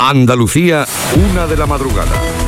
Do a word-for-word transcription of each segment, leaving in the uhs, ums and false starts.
Andalucía, una de la madrugada.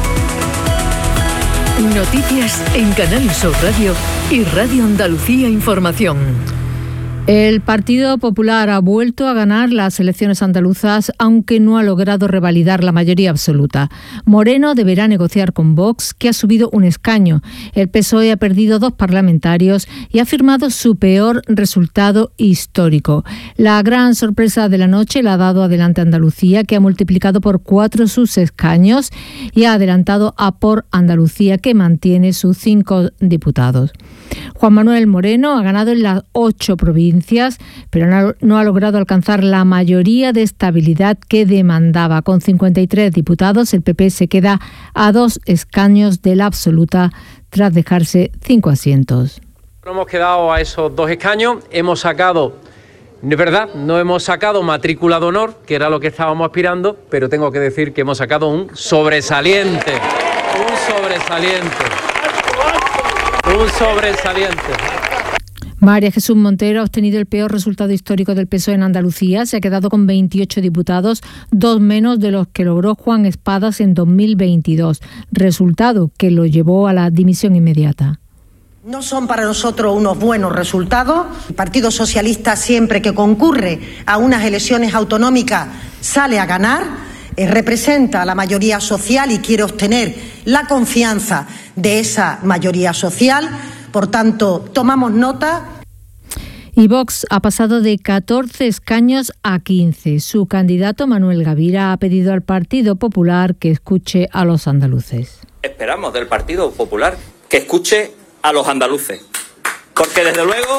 Noticias en Canal Sur Radio y Radio Andalucía Información. El Partido Popular ha vuelto a ganar las elecciones andaluzas, aunque no ha logrado revalidar la mayoría absoluta. Moreno deberá negociar con Vox, que ha subido un escaño. El P S O E ha perdido dos parlamentarios y ha firmado su peor resultado histórico. La gran sorpresa de la noche la ha dado Adelante Andalucía, que ha multiplicado por cuatro sus escaños y ha adelantado a Por Andalucía, que mantiene sus cinco diputados. Juan Manuel Moreno ha ganado en las ocho provincias, pero no ha logrado alcanzar la mayoría de estabilidad que demandaba. Con cincuenta y tres diputados, el P P se queda a dos escaños de la absoluta tras dejarse cinco asientos. Hemos quedado a esos dos escaños, hemos sacado, es verdad, no hemos sacado matrícula de honor, que era lo que estábamos aspirando, pero tengo que decir que hemos sacado un sobresaliente, un sobresaliente. Un sobresaliente. María Jesús Montero ha obtenido el peor resultado histórico del P S O E en Andalucía. Se ha quedado con veintiocho diputados, dos menos de los que logró Juan Espadas en dos mil veintidós. Resultado que lo llevó a la dimisión inmediata. No son para nosotros unos buenos resultados. El Partido Socialista, siempre que concurre a unas elecciones autonómicas, sale a ganar. Eh, representa a la mayoría social y quiere obtener la confianza de esa mayoría social. Por tanto, tomamos nota. Y Vox ha pasado de catorce escaños a quince. Su candidato, Manuel Gavira, ha pedido al Partido Popular que escuche a los andaluces. Esperamos del Partido Popular que escuche a los andaluces, porque desde luego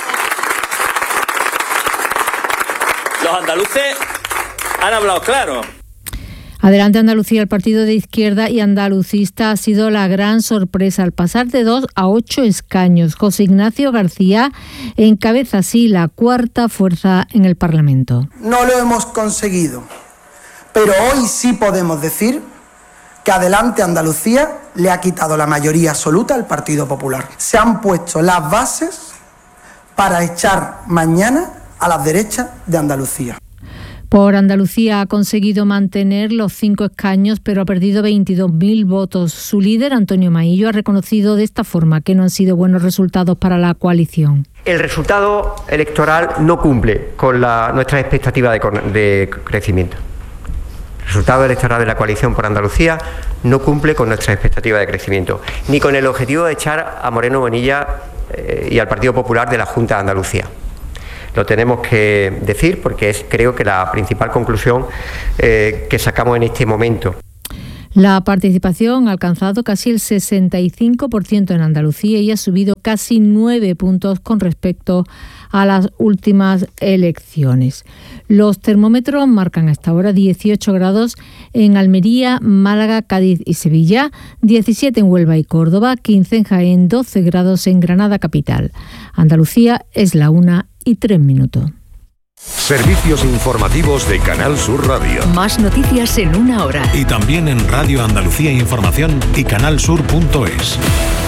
los andaluces han hablado claro. Adelante Andalucía, el partido de izquierda y andalucista, ha sido la gran sorpresa al pasar de dos a ocho escaños. José Ignacio García encabeza así la cuarta fuerza en el Parlamento. No lo hemos conseguido, pero hoy sí podemos decir que Adelante Andalucía le ha quitado la mayoría absoluta al Partido Popular. Se han puesto las bases para echar mañana a las derechas de Andalucía. Por Andalucía ha conseguido mantener los cinco escaños, pero ha perdido veintidós mil votos. Su líder, Antonio Maillo, ha reconocido de esta forma que no han sido buenos resultados para la coalición. El resultado electoral no cumple con la, nuestras expectativas de, de crecimiento. El resultado electoral de la coalición por Andalucía no cumple con nuestras expectativas de crecimiento, ni con el objetivo de echar a Moreno Bonilla eh, y al Partido Popular de la Junta de Andalucía. Lo tenemos que decir porque es, creo que, la principal conclusión eh, que sacamos en este momento. La participación ha alcanzado casi el sesenta y cinco por ciento en Andalucía y ha subido casi nueve puntos con respecto a las últimas elecciones. Los termómetros marcan hasta ahora dieciocho grados en Almería, Málaga, Cádiz y Sevilla, diecisiete en Huelva y Córdoba, quince en Jaén, doce grados en Granada capital. Andalucía es la una y tres minutos. Servicios informativos de Canal Sur Radio. Más noticias en una hora. Y también en Radio Andalucía Información y canalsur punto es.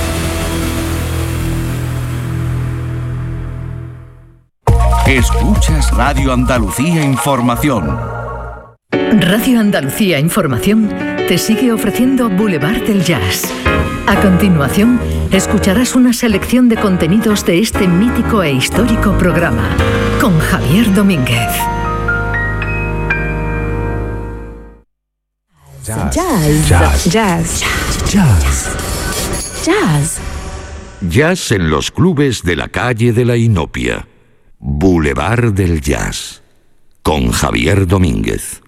Escuchas Radio Andalucía Información. Radio Andalucía Información te sigue ofreciendo Boulevard del Jazz. A continuación, escucharás una selección de contenidos de este mítico e histórico programa con Javier Domínguez. Jazz. Jazz. Jazz. Jazz. Jazz. Jazz. Jazz en los clubes de la calle de la Inopia. Boulevard del Jazz. Con Javier Domínguez.